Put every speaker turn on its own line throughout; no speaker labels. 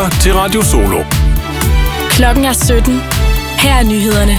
lytter til Radio Solo.
Klokken er 17. Her er nyhederne.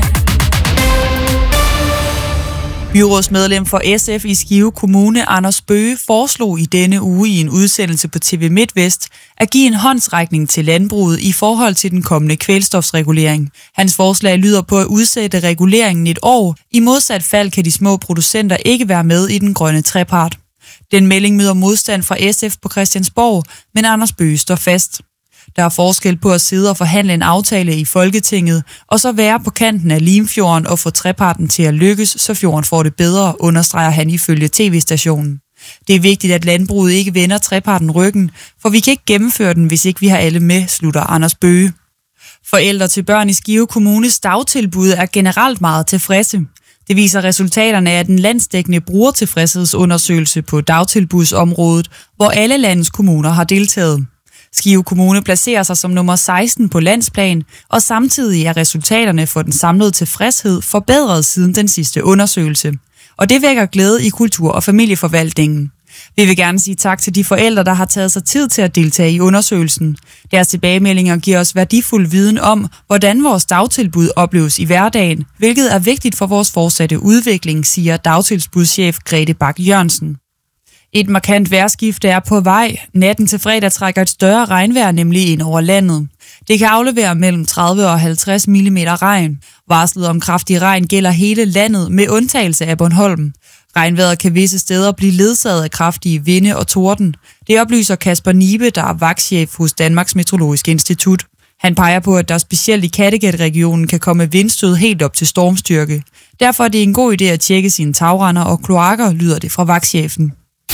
Byrådsmedlem for SF i Skive Kommune, Anders Bøge, foreslog i denne uge i en udsendelse på TV MidtVest at give en håndsrækning til landbruget i forhold til den kommende kvælstofsregulering. Hans forslag lyder på at udsætte reguleringen et år. I modsat fald kan de små producenter ikke være med i den grønne trepart. Den melding møder modstand fra SF på Christiansborg, men Anders Bøge står fast. Der er forskel på at sidde og forhandle en aftale i Folketinget, og så være på kanten af Limfjorden og få treparten til at lykkes, så fjorden får det bedre, understreger han ifølge tv-stationen. Det er vigtigt, at landbruget ikke vender treparten ryggen, for vi kan ikke gennemføre den, hvis ikke vi har alle med, slutter Anders Bøge. Forældre til børn i Skive Kommunes dagtilbud er generelt meget tilfredse. Det viser resultaterne af den landsdækkende brugertilfredshedsundersøgelse på dagtilbudsområdet, hvor alle landets kommuner har deltaget. Skive Kommune placerer sig som nummer 16 på landsplan, og samtidig er resultaterne for den samlede tilfredshed forbedret siden den sidste undersøgelse. Og det vækker glæde i kultur- og familieforvaltningen. Vi vil gerne sige tak til de forældre, der har taget sig tid til at deltage i undersøgelsen. Deres tilbagemeldinger giver os værdifuld viden om, hvordan vores dagtilbud opleves i hverdagen, hvilket er vigtigt for vores fortsatte udvikling, siger dagtilbudschef Grete Bak Jørgensen. Et markant vejrskifte er på vej. Natten til fredag trækker et større regnvejr nemlig ind over landet. Det kan aflevere mellem 30 og 50 mm regn. Varslet om kraftig regn gælder hele landet med undtagelse af Bornholm. Regnvejret kan visse steder blive ledsaget af kraftige vinde og torden. Det oplyser Kasper Nibe, der er vagtchef hos Danmarks Meteorologiske Institut. Han peger på, at der specielt i Kattegat-regionen kan komme vindstød helt op til stormstyrke. Derfor er det en god idé at tjekke sine tagrender og kloakker, lyder det fra vagtchefen.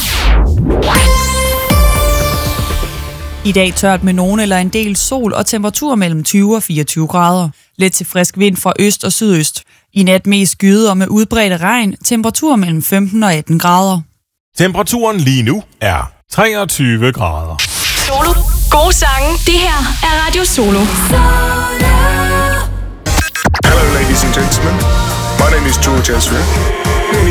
I dag tørt med nogen eller en del sol og temperatur mellem 20 og 24 grader. Let til frisk vind fra øst og sydøst. I nat mest skyet og med udbredt regn, temperatur mellem 15 og 18 grader.
Temperaturen lige nu er 23 grader.
Solo. Gode sange. Det her er Radio Solo.
Hello ladies and gentlemen, my name is George Ezra.